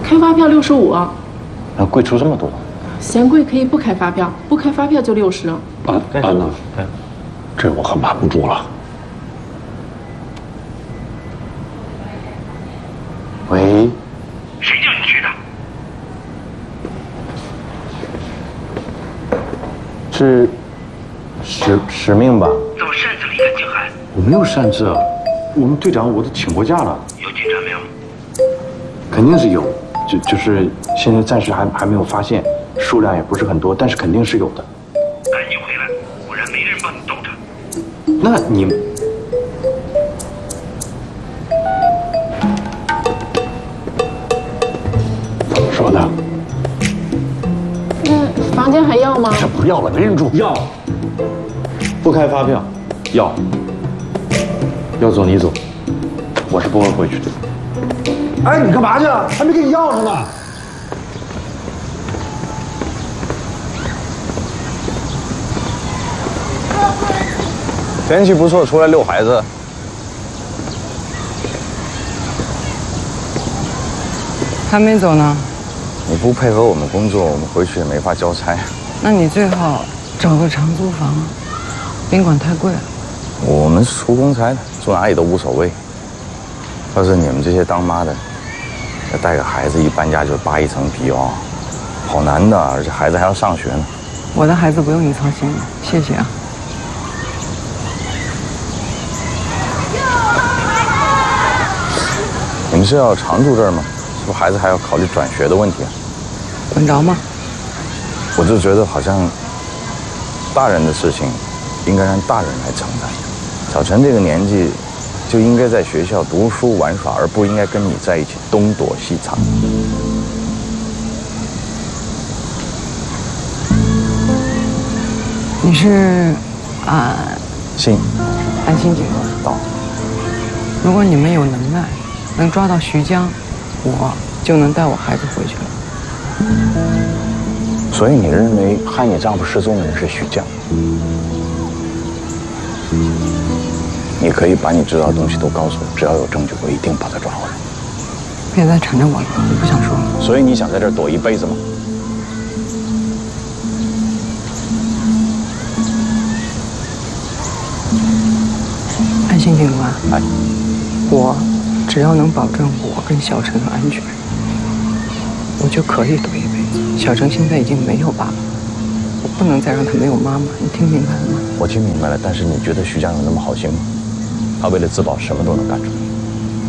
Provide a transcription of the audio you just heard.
开发票65。 那贵出这么多？ 嫌贵可以不开发票，不开发票就60。 安娜，这我可瞒不住了。喂， 谁叫你去的？ 是使命吧？ 怎么擅自离开静海？ 我没有擅自，我们队长我都请过假了。 有警察没有？ 肯定是有，就是现在暂时还没有发现，数量也不是很多，但是肯定是有的。 赶紧回来，不然没人帮你兜着。 那你怎么说的？ 那房间还要吗？ 这不要了，没人住。 要，不开发票，要走你走，我是不会回去的。 哎，你干嘛去？还没给你钥匙呢。 天气不错，出来遛孩子。 还没走呢。 你不配合我们工作，我们回去也没法交差。 那你最好找个长租房，宾馆太贵了。 我们是出公差的，住哪里都无所谓。要是你们这些当妈的，要带个孩子一搬家就扒一层皮哦，好难的，而且孩子还要上学呢。 我的孩子不用你操心了，谢谢啊。 你们是要常住这儿吗？是不是孩子还要考虑转学的问题啊？ 管着吗？ 我就觉得好像大人的事情应该让大人来承担。小陈这个年纪就应该在学校读书玩耍，而不应该跟你在一起东躲西藏。 你是信安心警官。 到。 如果你们有能耐，能抓到徐江，我就能带我孩子回去了。 所以你认为害你丈夫失踪的人是徐江？你可以把你知道的东西都告诉我，只要有证据，我一定把他抓回来。 别再缠着我了，我不想说了。 所以你想在这儿躲一辈子吗？ 安心警官， 哎， 我只要能保证我跟小陈的安全，我就可以躲一辈子。小陈现在已经没有爸爸，我不能再让他没有妈妈。你听明白了吗？ 我听明白了，但是你觉得徐江有那么好心吗？他为了自保，什么都能干出来。